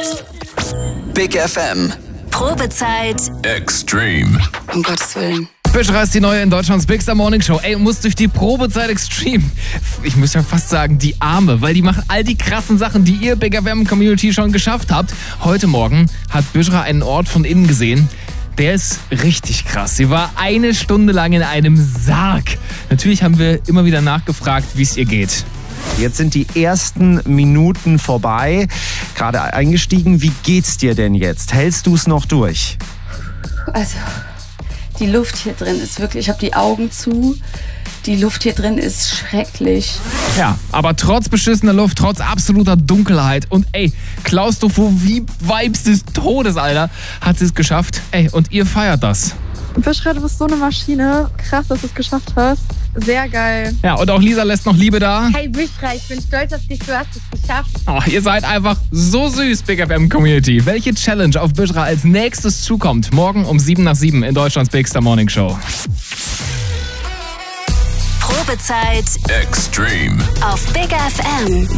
Big FM. Probezeit Extreme. Um Gottes Willen. Büschra ist die neue in Deutschlands Big Star Morning Show. Ey, muss durch die Probezeit Extreme. Ich muss ja fast sagen, die Arme, weil die machen all die krassen Sachen, die ihr Big FM Community schon geschafft habt. Heute Morgen hat Büschra einen Ort von innen gesehen. Der ist richtig krass. Sie war 1 Stunde lang in einem Sarg. Natürlich haben wir immer wieder nachgefragt, wie es ihr geht. Jetzt sind die ersten Minuten vorbei. Gerade eingestiegen. Wie geht's dir denn jetzt? Hältst du es noch durch? Also, die Luft hier drin ist wirklich, ich habe die Augen zu. Die Luft hier drin ist schrecklich. Ja, aber trotz beschissener Luft, trotz absoluter Dunkelheit und Klaustrophobie-Vibes des Todes, Alter, hat sie es geschafft. Ey, und ihr feiert das. Büschra, du bist so eine Maschine. Krass, dass du es geschafft hast. Sehr geil. Ja, und auch Lisa lässt noch Liebe da. Hey Büschra, ich bin stolz auf dich, du hast es geschafft. Oh, ihr seid einfach so süß, Big FM Community. Welche Challenge auf Büschra als nächstes zukommt? Morgen um 7 nach 7 in Deutschlands Big Star Morning Show. Probezeit Extreme. auf Big FM.